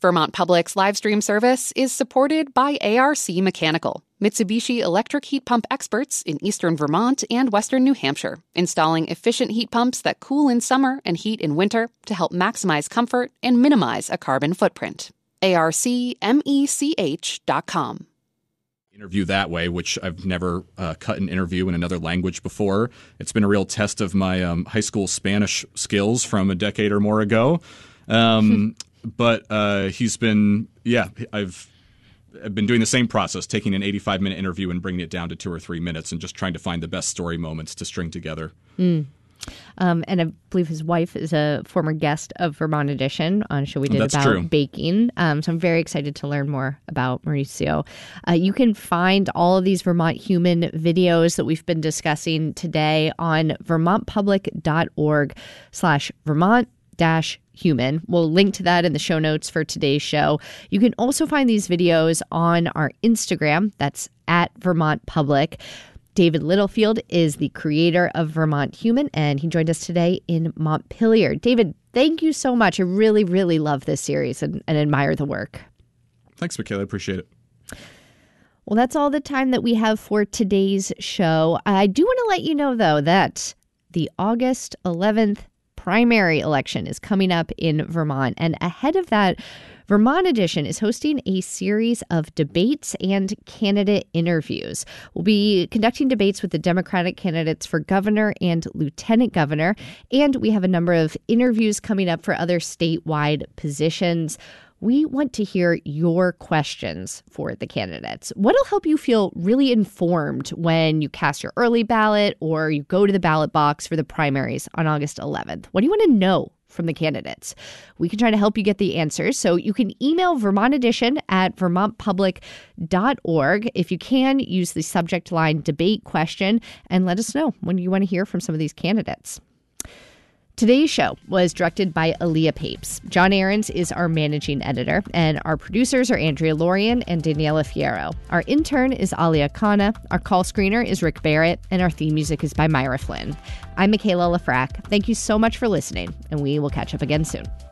Vermont Public's live stream service is supported by ARC Mechanical, Mitsubishi electric heat pump experts in eastern Vermont and western New Hampshire, installing efficient heat pumps that cool in summer and heat in winter to help maximize comfort and minimize a carbon footprint. ARCmech.com. Interview that way, which I've never cut an interview in another language before. It's been a real test of my high school Spanish skills from a decade or more ago. But he's been, I've been doing the same process, taking an 85-minute interview and bringing it down to 2 or 3 minutes and just trying to find the best story moments to string together. And I believe his wife is a former guest of Vermont Edition on a show we did That's about true. baking. So I'm very excited to learn more about Mauricio. You can find all of these Vermont Human videos that we've been discussing today on vermontpublic.org/Vermont-human. We'll link to that in the show notes for today's show. You can also find these videos on our Instagram. That's at Vermont Public. David Littlefield is the creator of Vermont Human, and he joined us today in Montpelier. David, thank you so much. I really, really love this series and admire the work. Thanks, Michaela. I appreciate it. Well, that's all the time that we have for today's show. I do want to let you know, though, that the August 11th primary election is coming up in Vermont. And ahead of that, Vermont Edition is hosting a series of debates and candidate interviews. We'll be conducting debates with the Democratic candidates for governor and lieutenant governor, and we have a number of interviews coming up for other statewide positions. We want to hear your questions for the candidates. What'll help you feel really informed when you cast your early ballot or you go to the ballot box for the primaries on August 11th? What do you want to know from the candidates? We can try to help you get the answers. So you can email Vermont Edition at vermontpublic.org. If you can, use the subject line debate question and let us know when you want to hear from some of these candidates. Today's show was directed by Aaliyah Papes. John Ahrens is our managing editor, and our producers are Andrea Lorian and Daniela Fierro. Our intern is Alia Khanna, our call screener is Rick Barrett, and our theme music is by Myra Flynn. I'm Michaela Lafrac. Thank you so much for listening, and we will catch up again soon.